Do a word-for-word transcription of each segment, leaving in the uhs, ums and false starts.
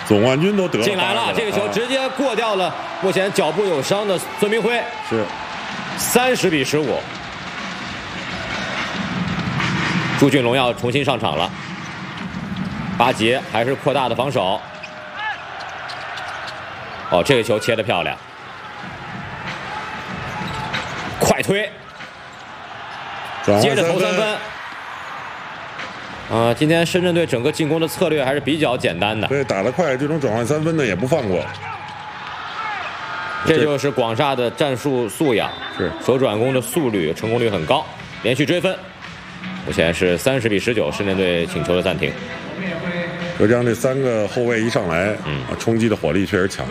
总冠军都得了进来了，这个球直接过掉了目前脚部有伤的孙铭徽， 是三十比十五。朱俊龙要重新上场了，巴杰还是扩大的防守。哦，这个球切得漂亮，快推，接着投三分。啊、呃，今天深圳队整个进攻的策略还是比较简单的。 对，打得快，这种转换三分呢也不放过。 这就是广厦的战术素养， 是手转攻的速率成功率很高，连续追分。目前是三十比十九，深圳队请求了暂停。 浙江这三个后卫一上来， 嗯， 啊，冲击的火力确实强。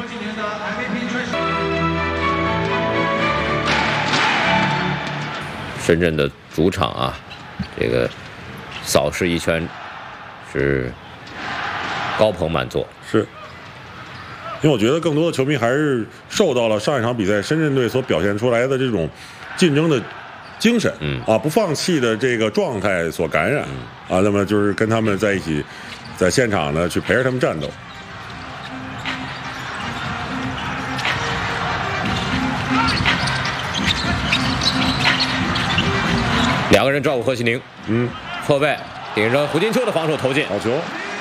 深圳的主场啊，这个扫视一圈是高朋满座， 是。因为我觉得更多的球迷还是受到了上一场比赛深圳队所表现出来的这种竞争的精神， 嗯啊，不放弃的这个状态所感染，嗯、啊，那么就是跟他们在一起，在现场呢去陪着他们战斗。 两个人照顾何其宁， 嗯， 后卫顶着胡金秋的防守投进， 好球。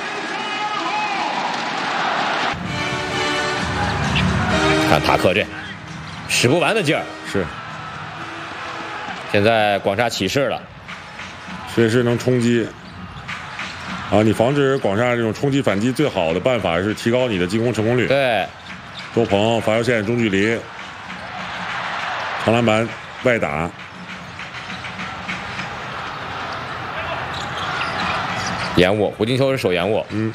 看塔克这使不完的劲儿， 是。 现在广厦起势了， 随时能冲击。啊，你防止广厦这种冲击反击最好的办法是提高你的进攻成功率。 对， 周鹏罚球线中距离，长篮板外打。 延误，胡金秋是手延误， 嗯，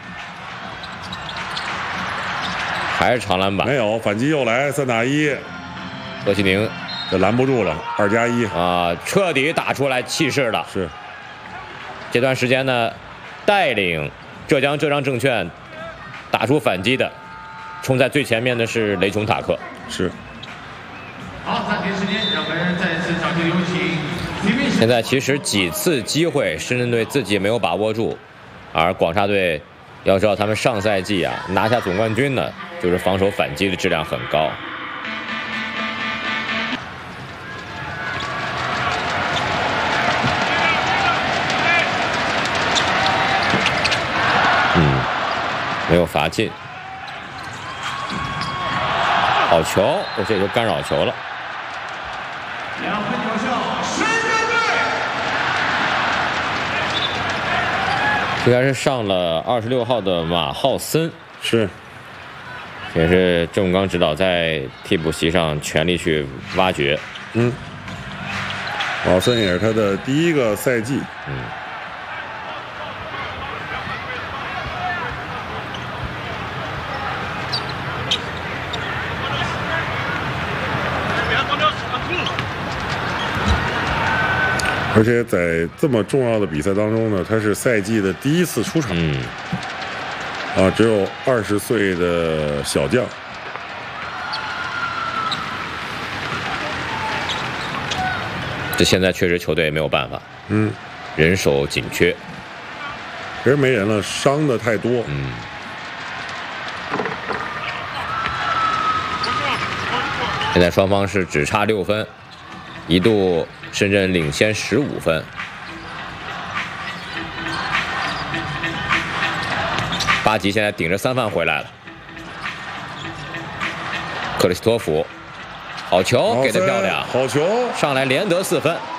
还是长篮板， 没有反击又来三打一， 何其宁这拦不住了，二加一啊，彻底打出来气势了。 是， 这段时间呢，带领浙江浙江证券打出反击的，冲在最前面的是雷琼塔克。 是。 好，暂停时间，让本人再次掌声有请。 现在其实几次机会，深圳队自己没有把握住，而广厦队要知道他们上赛季啊拿下总冠军呢，就是防守反击的质量很高。嗯，没有罚进，好球，哦，这就干扰球了。 两分有效，深圳队。 应该是上了二十六号的马浩森， 是， 也是郑永刚指导在替补席上全力去挖掘。 嗯，马浩森也是他的第一个赛季。 嗯。 而且在这么重要的比赛当中呢，他是赛季的第一次出场。 嗯。 啊，只有二十岁的小将。 这现在确实球队没有办法。 嗯。 人手紧缺。 人没人了，伤的太多。 嗯。现在双方是只差六分，一度深圳领先十五分。巴吉现在顶着三犯回来了，克里斯托弗，好球，给得漂亮， 好球， 上来连得四分。